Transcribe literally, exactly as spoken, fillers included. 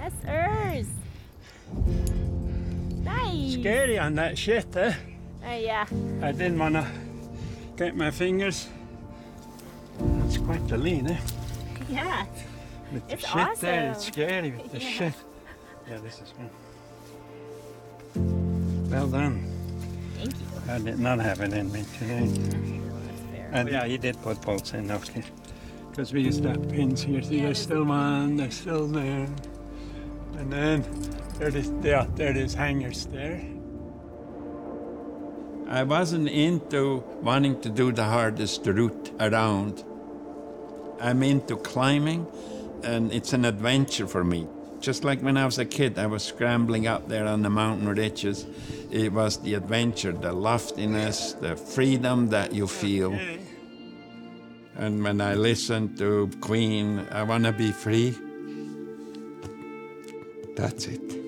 Yes, Urs. Nice. Scary on that shit, eh? Uh, yeah. I didn't want to get my fingers. It's quite the lean, eh? Yeah. With the It's shit there, it's awesome. scary with the Yeah. shit. Yeah, this is one. Well done. Thank you. I did not have it in me today. That's fair. And yeah, you did put bolts in, okay. Because we used to have pins here. See, Yeah, there's there's still a- one, there's still there. And then there is, yeah, there is hangers there. I wasn't into wanting to do the hardest route around. I'm into climbing, and it's an adventure for me. Just like when I was a kid, I was scrambling up there on the mountain ridges. It was the adventure, the loftiness, the freedom that you feel. Okay. And when I listen to Queen, I want to be free. That's it.